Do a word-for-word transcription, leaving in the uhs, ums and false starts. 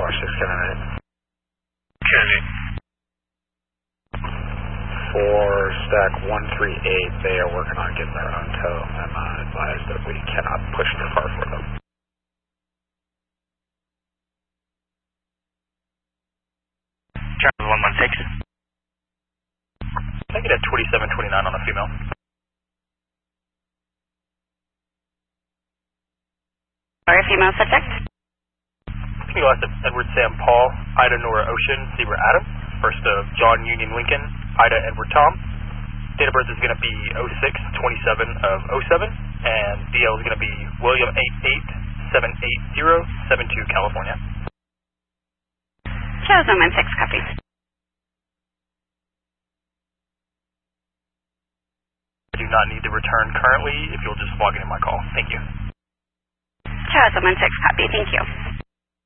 Tower six Kennedy. Kennedy. For stack one three eight, they are working on getting their own tow. I'm uh, advised that we cannot push their car for them. Charlie one one six. Take it at twenty-seven twenty-nine on a female. Sorry, female subject. Can you ask Edward Sam Paul, Ida Nora Ocean, Zebra Adam, first of John Union Lincoln, Ida Edward Tom. Date of birth is going to be oh six twenty-seven of oh seven, and D L is going to be William eight eight seven eight zero seven two, California. Charles one one six, copy. I do not need to return currently if you'll just log in my call. Thank you. Charles one one six, copy. Thank you.